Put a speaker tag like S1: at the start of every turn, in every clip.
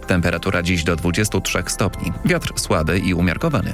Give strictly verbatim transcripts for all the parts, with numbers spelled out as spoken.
S1: Temperatura dziś do dwudziestu trzech stopni. Wiatr słaby i umiarkowany.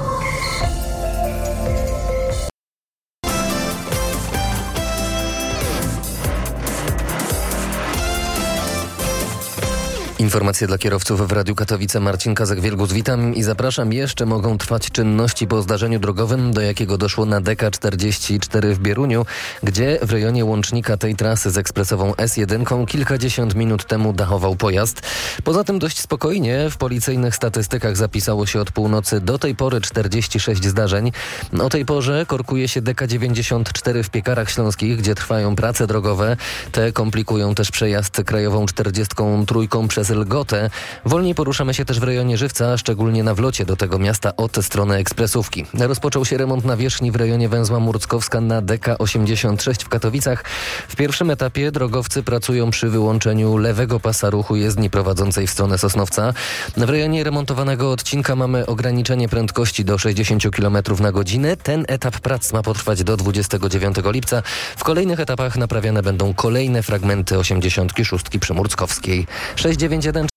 S2: Informacje dla kierowców w Radiu Katowice. Marcin Kazak-Wielgus, witam i zapraszam. Jeszcze mogą trwać czynności po zdarzeniu drogowym, do jakiego doszło na D K czterdzieści cztery w Bieruniu, gdzie w rejonie łącznika tej trasy z ekspresową S jeden kilkadziesiąt minut temu dachował pojazd. Poza tym dość spokojnie w policyjnych statystykach zapisało się od północy do tej pory czterdzieści sześć zdarzeń. O tej porze korkuje się D K dziewięćdziesiąt cztery w Piekarach Śląskich, gdzie trwają prace drogowe. Te komplikują też przejazd krajową czterdziestką trójką przez Lgotę. Wolniej poruszamy się też w rejonie Żywca, szczególnie na wlocie do tego miasta od strony ekspresówki. Rozpoczął się remont nawierzchni w rejonie węzła Murckowska na D K osiemdziesiąt sześć w Katowicach. W pierwszym etapie drogowcy pracują przy wyłączeniu lewego pasa ruchu jezdni prowadzącej w stronę Sosnowca. W rejonie remontowanego odcinka mamy ograniczenie prędkości do sześćdziesiąt kilometrów na godzinę. Ten etap prac ma potrwać do dwudziestego dziewiątego lipca. W kolejnych etapach naprawiane będą kolejne fragmenty osiemdziesiątki szóstki przy Murckowskiej. sześć dziewięć jeden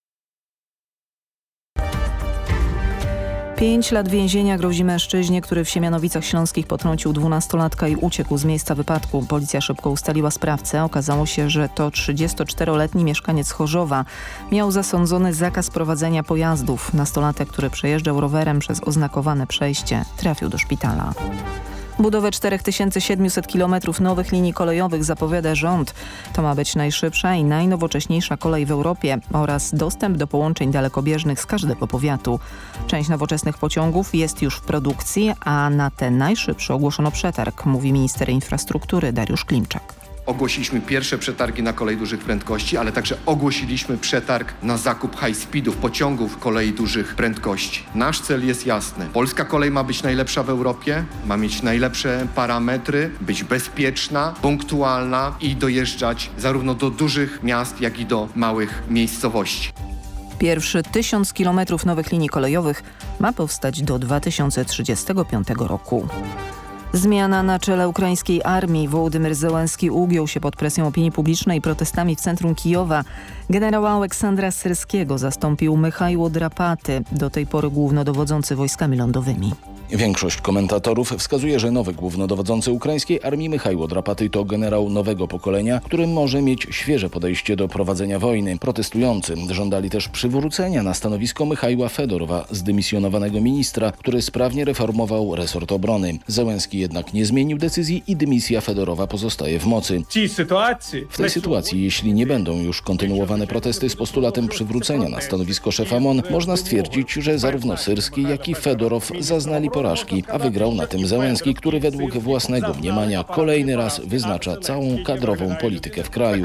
S3: Pięć lat więzienia grozi mężczyźnie, który w Siemianowicach Śląskich potrącił dwunastolatka i uciekł z miejsca wypadku. Policja szybko ustaliła sprawcę. Okazało się, że to trzydziestoczteroletni mieszkaniec Chorzowa. Miał zasądzony zakaz prowadzenia pojazdów. Nastolatek, który przejeżdżał rowerem przez oznakowane przejście, trafił do szpitala. Budowę cztery tysiące siedemset kilometrów nowych linii kolejowych zapowiada rząd. To ma być najszybsza i najnowocześniejsza kolej w Europie oraz dostęp do połączeń dalekobieżnych z każdego powiatu. Część nowoczesnych pociągów jest już w produkcji, a na te najszybsze ogłoszono przetarg, mówi minister infrastruktury Dariusz Klimczak.
S4: Ogłosiliśmy pierwsze przetargi na kolej dużych prędkości, ale także ogłosiliśmy przetarg na zakup high-speedów, pociągów kolei dużych prędkości. Nasz cel jest jasny. Polska kolej ma być najlepsza w Europie, ma mieć najlepsze parametry, być bezpieczna, punktualna i dojeżdżać zarówno do dużych miast, jak i do małych miejscowości.
S3: Pierwszy tysiąc kilometrów nowych linii kolejowych ma powstać do dwa tysiące trzydziestego piątego roku. Zmiana na czele ukraińskiej armii. Wołodymyr Zełenski ugiął się pod presją opinii publicznej i protestami w centrum Kijowa. Generała Aleksandra Syrskiego zastąpił Michaiło Drapaty, do tej pory głównodowodzący wojskami lądowymi.
S5: Większość komentatorów wskazuje, że nowy głównodowodzący ukraińskiej armii Michaiło Drapaty to generał nowego pokolenia, który może mieć świeże podejście do prowadzenia wojny. Protestujący żądali też przywrócenia na stanowisko Michaiła Fedorowa, zdymisjonowanego ministra, który sprawnie reformował resort obrony. Zełenski jednak nie zmienił decyzji i dymisja Fedorowa pozostaje w mocy. W tej sytuacji, jeśli nie będą już kontynuowane protesty z postulatem przywrócenia na stanowisko szefa M O N, można stwierdzić, że zarówno Syrski, jak i Fedorow zaznali porażki, a wygrał na tym Zełenski, który według własnego mniemania kolejny raz wyznacza całą kadrową politykę w kraju.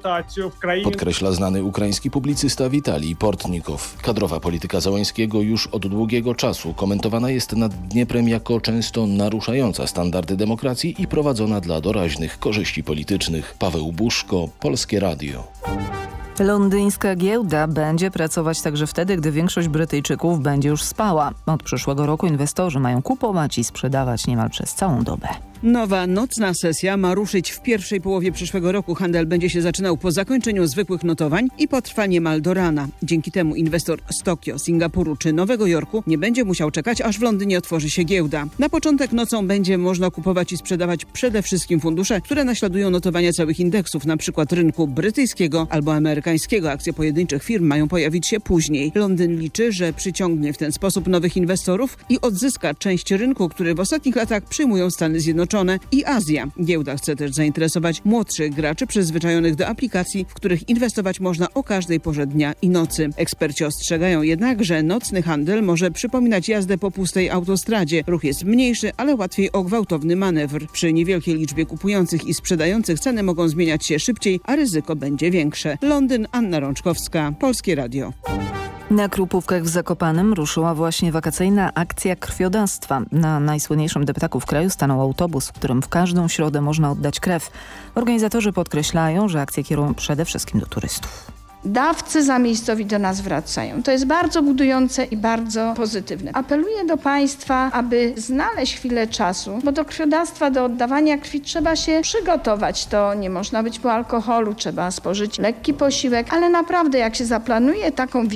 S5: Podkreśla znany ukraiński publicysta Witalij Portnikow. Kadrowa polityka Zełenskiego już od długiego czasu komentowana jest nad Dnieprem jako często naruszająca standardy demokracji i prowadzona dla doraźnych korzyści politycznych. Paweł Buszko, Polskie Radio.
S3: Londyńska giełda będzie pracować także wtedy, gdy większość Brytyjczyków będzie już spała. Od przyszłego roku inwestorzy mają kupować i sprzedawać niemal przez całą dobę.
S6: Nowa nocna sesja ma ruszyć w pierwszej połowie przyszłego roku. Handel będzie się zaczynał po zakończeniu zwykłych notowań i potrwa niemal do rana. Dzięki temu inwestor z Tokio, Singapuru czy Nowego Jorku nie będzie musiał czekać, aż w Londynie otworzy się giełda. Na początek nocą będzie można kupować i sprzedawać przede wszystkim fundusze, które naśladują notowania całych indeksów, na przykład rynku brytyjskiego albo amerykańskiego. Akcje pojedynczych firm mają pojawić się później. Londyn liczy, że przyciągnie w ten sposób nowych inwestorów i odzyska część rynku, który w ostatnich latach przyjmują Stany Zjednoczone i Azja. Giełda chce też zainteresować młodszych graczy przyzwyczajonych do aplikacji, w których inwestować można o każdej porze dnia i nocy. Eksperci ostrzegają jednak, że nocny handel może przypominać jazdę po pustej autostradzie. Ruch jest mniejszy, ale łatwiej o gwałtowny manewr. Przy niewielkiej liczbie kupujących i sprzedających ceny mogą zmieniać się szybciej, a ryzyko będzie większe. Londyn, Anna Rączkowska, Polskie Radio.
S3: Na Krupówkach w Zakopanem ruszyła właśnie wakacyjna akcja krwiodawstwa. Na najsłynniejszym deptaku w kraju stanął autobus, w którym w każdą środę można oddać krew. Organizatorzy podkreślają, że akcję kierują przede wszystkim do turystów.
S7: Dawcy zamiejscowi do nas wracają. To jest bardzo budujące i bardzo pozytywne. Apeluję do Państwa, aby znaleźć chwilę czasu, bo do krwiodawstwa, do oddawania krwi trzeba się przygotować. To nie można być po alkoholu, trzeba spożyć lekki posiłek, ale naprawdę jak się zaplanuje taką